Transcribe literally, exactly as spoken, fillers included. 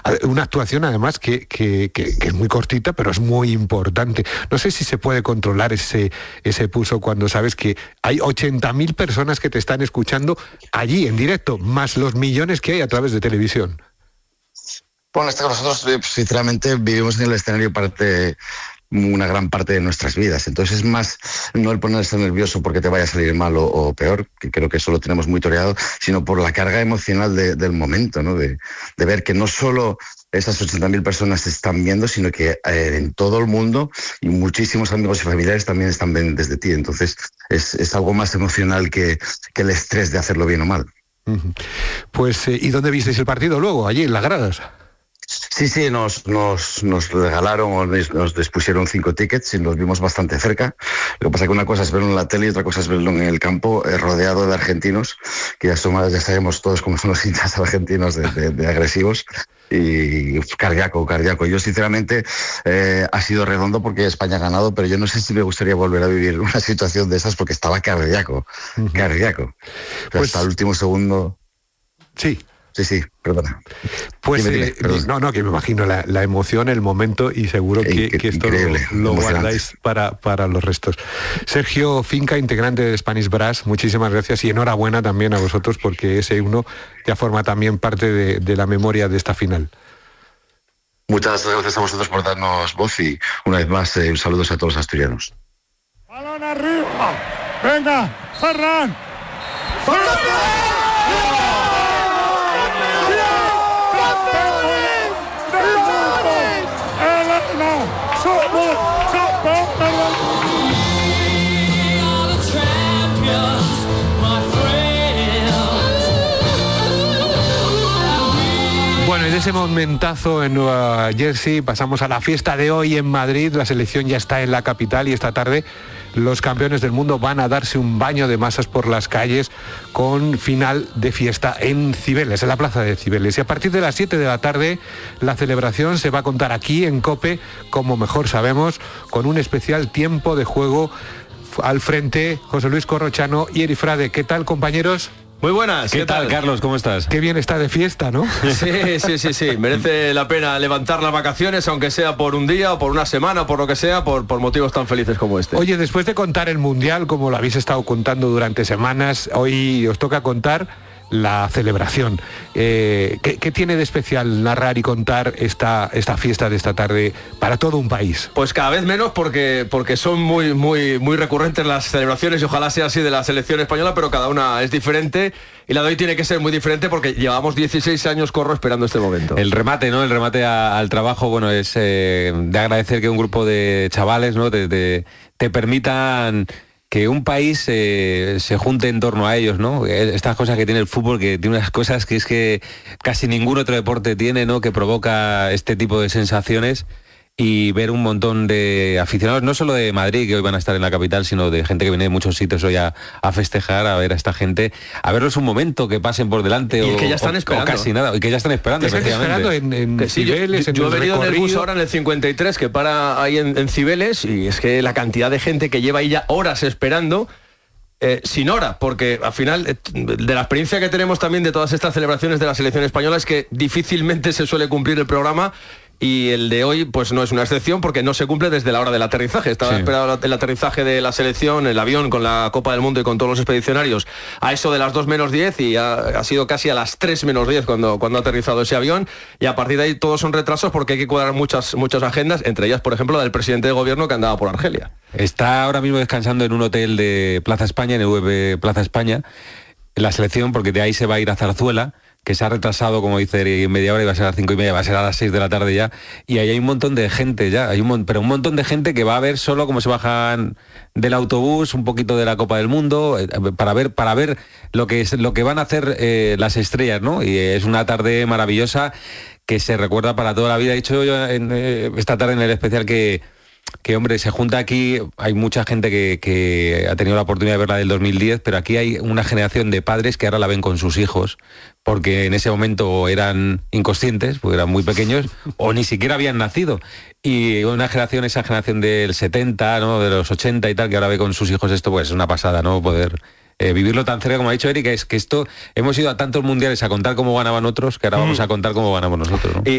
una actuación además que, que, que, que es muy cortita, pero es muy importante. No sé si se puede controlar ese, ese pulso cuando sabes que hay ochenta mil personas que te están escuchando allí en directo, más los millones que hay a través de televisión. Bueno, nosotros sinceramente vivimos en el escenario parte... una gran parte de nuestras vidas. Entonces es más no el ponerse nervioso porque te vaya a salir mal o, o peor, que creo que eso lo tenemos muy toreado, sino por la carga emocional de, del momento, ¿no? De, de ver que no solo esas ochenta mil personas se están viendo, sino que eh, en todo el mundo y muchísimos amigos y familiares también están pendientes de ti. Entonces es, es algo más emocional que, que el estrés de hacerlo bien o mal. Uh-huh. Pues, eh, ¿y dónde visteis el partido luego? Allí, en las gradas. Sí, sí, nos, nos, nos regalaron o nos, nos dispusieron cinco tickets y nos vimos bastante cerca. Lo que pasa es que una cosa es verlo en la tele y otra cosa es verlo en el campo, eh, rodeado de argentinos, que ya, somos, ya sabemos todos cómo son los hinchas argentinos de, de, de agresivos. Y uf, cardíaco, cardíaco. Yo sinceramente eh, ha sido redondo porque España ha ganado, pero yo no sé si me gustaría volver a vivir una situación de esas porque estaba cardíaco, uh-huh. cardíaco. O sea, pues... hasta el último segundo. Sí. Sí, sí, perdona. Pues dime, dime, eh, no, no, que me imagino la, la emoción, el momento y seguro que, que esto lo, lo guardáis para, para los restos. Sergio Finca, integrante de Spanish Brass, muchísimas gracias y enhorabuena también a vosotros porque ese himno ya forma también parte de, de la memoria de esta final. Muchas gracias a vosotros por darnos voz y una vez más eh, saludos a todos los asturianos. ¡Balón arriba! ¡Venga, Ferran! ¡Ferran! Bueno, y de ese momentazo en Nueva Jersey pasamos a la fiesta de hoy en Madrid. La selección ya está en la capital y esta tarde los campeones del mundo van a darse un baño de masas por las calles con final de fiesta en Cibeles, en la plaza de Cibeles. Y a partir de las siete de la tarde la celebración se va a contar aquí en COPE, como mejor sabemos, con un especial tiempo de juego. Al frente, José Luis Corrochano y Eri Frade. ¿Qué tal, compañeros? Muy buenas. ¿Qué, ¿Qué tal, tal, Carlos? ¿Cómo estás? Qué bien está de fiesta, ¿no? Sí, sí, sí, sí. Merece la pena levantar las vacaciones, aunque sea por un día o por una semana o por lo que sea, por, por motivos tan felices como este. Oye, después de contar el Mundial, como lo habéis estado contando durante semanas, hoy os toca contar la celebración. Eh, ¿qué, ¿Qué tiene de especial narrar y contar esta, esta fiesta de esta tarde para todo un país? Pues cada vez menos porque, porque son muy, muy, muy recurrentes las celebraciones y ojalá sea así de la selección española, pero cada una es diferente y la de hoy tiene que ser muy diferente porque llevamos dieciséis años, Corro, esperando este momento. El remate, ¿no? El remate a, al trabajo, bueno, es eh, de agradecer que un grupo de chavales, ¿no? Te, te, te permitan que un país eh, se junte en torno a ellos, ¿no? Estas cosas que tiene el fútbol, que tiene unas cosas que es que casi ningún otro deporte tiene, ¿no? Que provoca este tipo de sensaciones. Y ver un montón de aficionados, no solo de Madrid, que hoy van a estar en la capital, sino de gente que viene de muchos sitios hoy a, a festejar, a ver a esta gente, a verlos un momento, que pasen por delante y o, que ya están o, esperando. o casi nada, y que ya están esperando, están esperando en, en sí, Cibeles, yo, en yo el he venido recorrido. en el bus ahora en el cincuenta y tres, que para ahí en, en Cibeles, y es que la cantidad de gente que lleva ahí ya horas esperando, Eh, sin hora, porque al final eh, de la experiencia que tenemos también de todas estas celebraciones de la selección española es que difícilmente se suele cumplir el programa y el de hoy pues no es una excepción porque no se cumple desde la hora del aterrizaje. Estaba sí. esperado el aterrizaje de la selección, el avión con la Copa del Mundo y con todos los expedicionarios a eso de las dos menos diez y ha, ha sido casi a las tres menos diez cuando, cuando ha aterrizado ese avión y a partir de ahí todos son retrasos porque hay que cuadrar muchas, muchas agendas, entre ellas por ejemplo la del presidente de gobierno que andaba por Argelia. Está ahora mismo descansando en un hotel de Plaza España, en el U V Plaza España, en la selección, porque de ahí se va a ir a Zarzuela, que se ha retrasado, como dice, en media hora, iba a ser a las cinco y media, va a ser a las seis de la tarde ya, y ahí hay un montón de gente ya, hay un pero un montón de gente que va a ver solo cómo se bajan del autobús, un poquito de la Copa del Mundo, para ver, para ver lo que es, lo que van a hacer eh, las estrellas, ¿no? Y es una tarde maravillosa que se recuerda para toda la vida. He dicho yo en, eh, esta tarde en el especial que que hombre, se junta aquí, hay mucha gente que, que ha tenido la oportunidad de verla del dos mil diez, pero aquí hay una generación de padres que ahora la ven con sus hijos, porque en ese momento eran inconscientes, porque eran muy pequeños, o ni siquiera habían nacido. Y una generación, esa generación del setenta, ¿no? De los ochenta y tal, que ahora ve con sus hijos esto, pues es una pasada, ¿no? Poder eh, vivirlo tan cerca, como ha dicho Erika, es que esto, hemos ido a tantos mundiales a contar cómo ganaban otros, que ahora vamos a contar cómo ganamos nosotros, ¿no? Y